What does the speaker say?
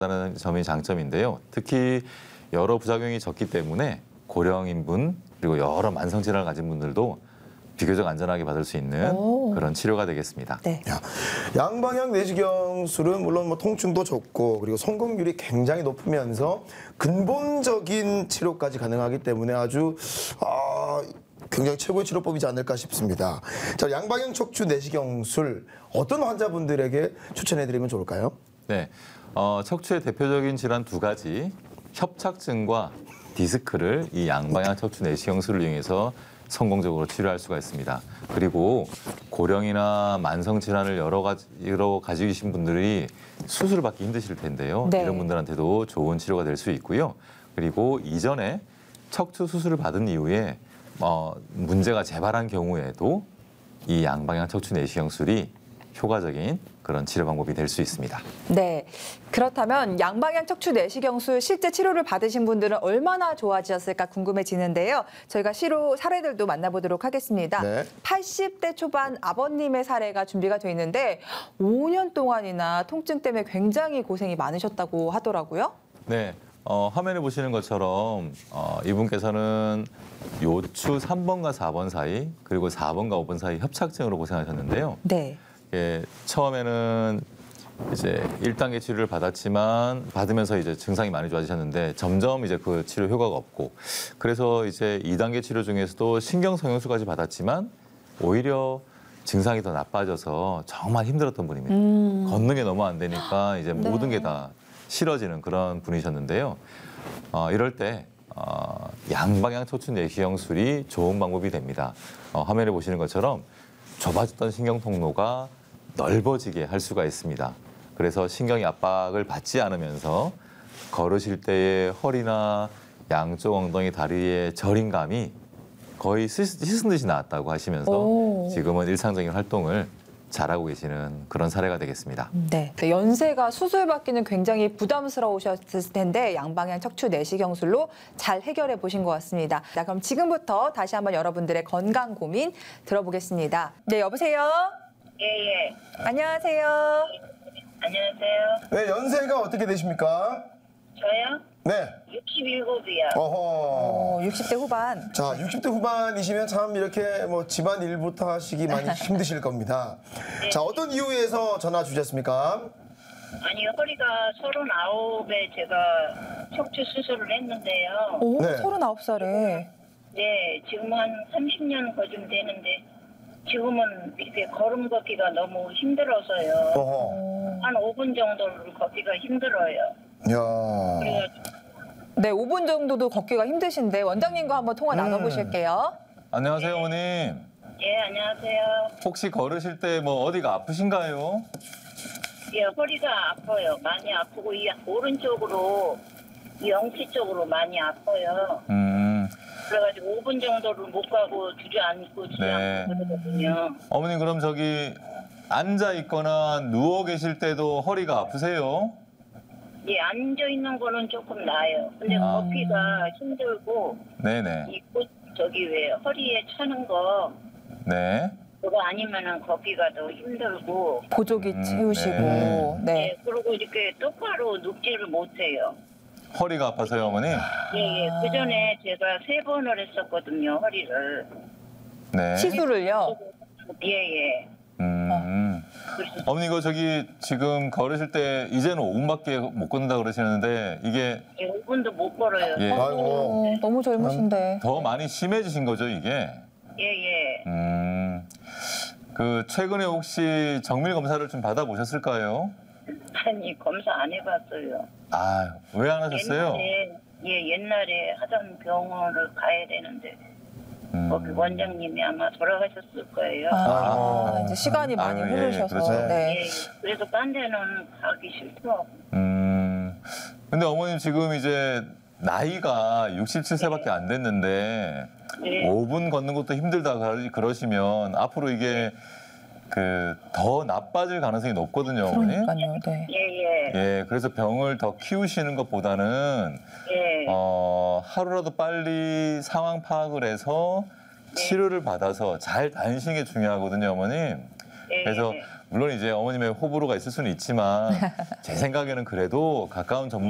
다는 점이 장점인데요. 특히 여러 부작용이 적기 때문에 고령인 분 그리고 여러 만성 질환을 가진 분들도 비교적 안전하게 받을 수 있는 그런 치료가 되겠습니다. 네. 양방향 내시경술은 물론 뭐 통증도 적고 그리고 성공률이 굉장히 높으면서 근본적인 치료까지 가능하기 때문에 아주 굉장히 최고의 치료법이지 않을까 싶습니다. 자, 양방향 척추 내시경술 어떤 환자분들에게 추천해드리면 좋을까요? 네, 척추의 대표적인 질환 두 가지, 협착증과 디스크를 이 양방향 척추 내시경술을 이용해서 성공적으로 치료할 수가 있습니다. 그리고 고령이나 만성 질환을 여러 가지로 가지고 계신 분들이 수술을 받기 힘드실 텐데요. 네. 이런 분들한테도 좋은 치료가 될 수 있고요. 그리고 이전에 척추 수술을 받은 이후에 문제가 재발한 경우에도 이 양방향 척추 내시경술이 효과적인 그런 치료 방법이 될 수 있습니다. 네. 그렇다면 양방향 척추 내시경술 실제 치료를 받으신 분들은 얼마나 좋아지셨을까 궁금해지는데요. 저희가 실효 사례들도 만나보도록 하겠습니다. 네. 80대 초반 아버님의 사례가 준비가 돼 있는데 5년 동안이나 통증 때문에 굉장히 고생이 많으셨다고 하더라고요. 네. 화면에 보시는 것처럼 이분께서는 요추 3번과 4번 사이 그리고 4번과 5번 사이 협착증으로 고생하셨는데요. 네. 처음에는 이제 1단계 치료를 받으면서 이제 증상이 많이 좋아지셨는데 점점 이제 그 치료 효과가 없고 그래서 이제 2단계 치료 중에서도 신경성형술까지 받았지만 오히려 증상이 더 나빠져서 정말 힘들었던 분입니다. 걷는 게 너무 안 되니까 이제 모든 게 다 싫어지는 그런 분이셨는데요. 이럴 때 양방향 척추 내시경술이 좋은 방법이 됩니다. 화면에 보시는 것처럼 좁아졌던 신경 통로가 넓어지게 할 수가 있습니다. 그래서 신경이 압박을 받지 않으면서 걸으실 때의 허리나 양쪽 엉덩이, 다리의 저림감이 거의 씻은 듯이 나았다고 하시면서 지금은 일상적인 활동을 잘하고 계시는 그런 사례가 되겠습니다. 네. 연세가 수술받기는 굉장히 부담스러우셨을 텐데 양방향 척추 내시경술로 잘 해결해 보신 것 같습니다. 자, 그럼 지금부터 다시 한번 여러분들의 건강 고민 들어보겠습니다. 네, 여보세요? 예. 안녕하세요. 안녕하세요. 네, 연세가 어떻게 되십니까? 저요? 네. 67이요. 어허. 60대 후반. 자, 60대 후반이시면 참 이렇게 뭐 집안 일부터 하시기 많이 힘드실 겁니다. 자, 어떤 이유에서 전화 주셨습니까? 아니, 허리가 39에 제가 척추 수술을 했는데요. 오, 네. 39살에. 네, 지금 한 30년 거좀 되는데 지금은 이렇게 걸음 걷기가 너무 힘들어서요. 어허. 한 5분 정도를 걷기가 힘들어요. 야. 그래가지고 네, 5분 정도도 걷기가 힘드신데 원장님과 한번 통화 나눠보실게요. 안녕하세요, 어머님. 예, 안녕하세요. 혹시 걸으실 때 뭐 어디가 아프신가요? 예, 허리가 아파요. 많이 아프고 이 오른쪽으로 이 영치 쪽으로 많이 아파요. 그래가지고 5분 정도를 못 가고 주저앉고 네. 그러거든요. 어머님 그럼 저기 앉아 있거나 누워 계실 때도 허리가 아프세요? 예, 앉아 있는 거는 조금 나아요. 근데 걷기가 힘들고 네네. 이 저기 왜 허리에 차는 거 네. 그거 아니면은 걷기가 더 힘들고. 보조기 채우시고. 네. 네. 예, 그리고 이렇게 똑바로 눕지를 못해요. 허리가 아파서요, 어머님? 예. 그 전에 제가 3번을 했었거든요, 허리를. 네. 시술을요? 예. 그래서 어머니 이거 저기 지금 걸으실 때 이제는 5분밖에 못 걷는다 그러시는데 이게 5분도 못 걸어요. 예. 아이고. 너무 젊으신데. 더 많이 심해지신 거죠, 이게? 예. 그 최근에 혹시 정밀 검사를 좀 받아보셨을까요? 아니, 검사 안 해봤어요. 아, 왜 안 하셨어요? 옛날에 하던 병원을 가야 되는데 거기 원장님이 아마 돌아가셨을 거예요. 이제 시간이 많이 아유, 예, 흐르셔서. 그렇죠. 네. 예, 그래서 딴 데는 가기 싫더라고. 근데 어머님 지금 이제 나이가 67세밖에 안 됐는데 네. 5분 걷는 것도 힘들다 그러시면 앞으로 이게 그 더 나빠질 가능성이 높거든요, 어머니. 그러니까요. 네. 예, 그래서 병을 더 키우시는 것보다는 예. 하루라도 빨리 상황 파악을 해서 치료를 받아서 잘 다니시는 게 중요하거든요, 어머님. 그래서 물론 이제 어머님의 호불호가 있을 수는 있지만 제 생각에는 그래도 가까운